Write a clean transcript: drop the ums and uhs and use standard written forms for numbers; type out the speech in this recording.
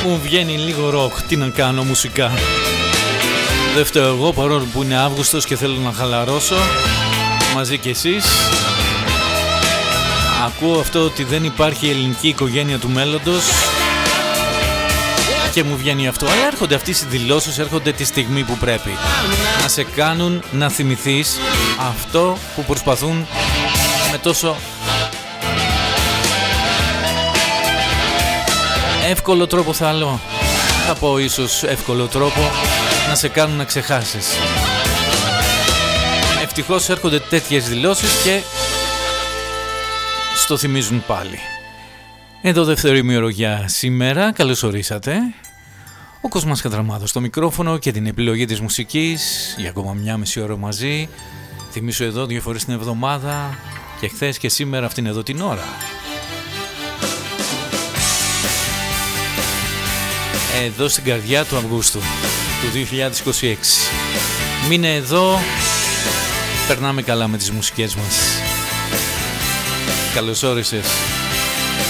Μου βγαίνει λίγο ροκ, τι να κάνω μουσικά. Δεν φταίω εγώ, παρόλο που είναι Αύγουστος και θέλω να χαλαρώσω. Μαζί κι εσείς. Ακούω αυτό ότι δεν υπάρχει ελληνική οικογένεια του μέλλοντος και μου βγαίνει αυτό. Αλλά έρχονται αυτές οι δηλώσεις, έρχονται τη στιγμή που πρέπει να σε κάνουν να θυμηθείς αυτό που προσπαθούν με τόσο εύκολο τρόπο, θα πω ίσως εύκολο τρόπο, να σε κάνουν να ξεχάσεις. Ευτυχώς έρχονται τέτοιες δηλώσεις και στο θυμίζουν πάλι. Εδώ δεύτερη ημερολογιά σήμερα, καλώς ορίσατε. Ο Κοσμάς Χατραμάδος στο μικρόφωνο και την επιλογή της μουσικής για ακόμα μια μισή ώρα μαζί. Θυμίσω εδώ 2 φορές την εβδομάδα και χθες και σήμερα αυτήν εδώ την ώρα. Εδώ στην καρδιά του Αυγούστου του 2026. Μείνε εδώ, περνάμε καλά με τις μουσικές μας. Καλώς όρισες.